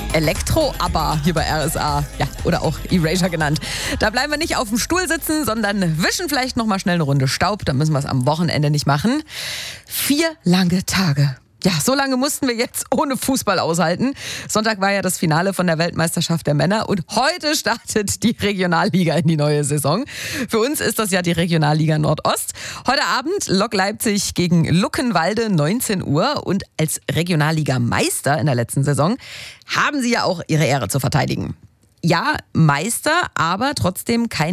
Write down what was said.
Elektro-ABBA hier bei RSA. Ja, oder auch Erasure genannt. Da bleiben wir nicht auf dem Stuhl sitzen, sondern wischen vielleicht noch mal schnell eine Runde Staub. Dann müssen wir es am Wochenende nicht machen. 4 lange Tage. Ja, so lange mussten wir jetzt ohne Fußball aushalten. Sonntag war ja das Finale von der Weltmeisterschaft der Männer und heute startet die Regionalliga in die neue Saison. Für uns ist das ja die Regionalliga Nordost. Heute Abend Lok Leipzig gegen Luckenwalde, 19 Uhr. Und als Regionalliga-Meister in der letzten Saison haben sie ja auch ihre Ehre zu verteidigen. Ja, Meister, aber trotzdem kein